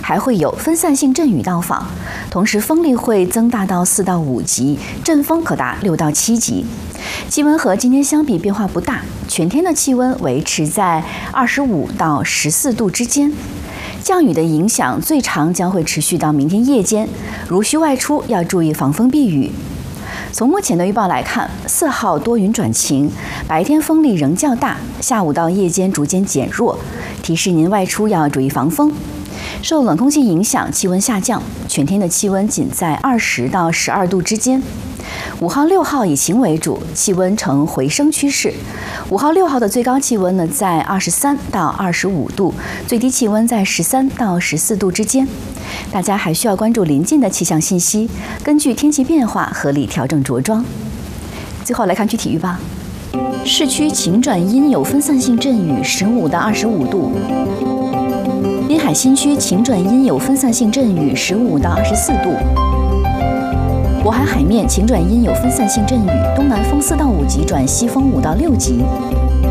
还会有分散性阵雨到访，同时风力会增大到4到5级，阵风可达6到7级。气温和今天相比变化不大，全天的气温维持在25到14度之间。降雨的影响最长将会持续到明天夜间，如需外出要注意防风避雨。从目前的预报来看，4号多云转晴，白天风力仍较大，下午到夜间逐渐减弱，提示您外出要注意防风。受冷空气影响，气温下降，全天的气温仅在20到12度之间。5号、6号以晴为主，气温呈回升趋势。5号、6号的最高气温呢在23到25度，最低气温在13到14度之间。大家还需要关注临近的气象信息，根据天气变化合理调整着装。最后来看具体预报：市区晴转阴，有分散性阵雨，15到25度；滨海新区晴转阴，有分散性阵雨，15到24度；渤海海面晴转阴，有分散性阵雨，东南风4到5级转西风5到6级；